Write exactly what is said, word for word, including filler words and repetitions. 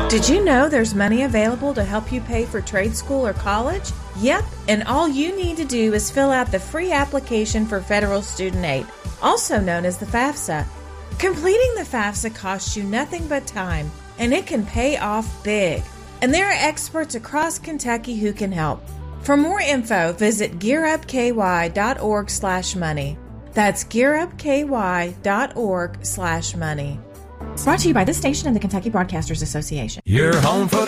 Did you know there's money available to help you pay for trade school or college? Yep, and all you need to do is fill out the free application for federal student aid, also known as the FAFSA. Completing the FAFSA costs you nothing but time, and it can pay off big. And there are experts across Kentucky who can help. For more info, visit gearupky.org slash money. That's gearupky.org slash money. Brought to you by this station and the Kentucky Broadcasters Association. Your home for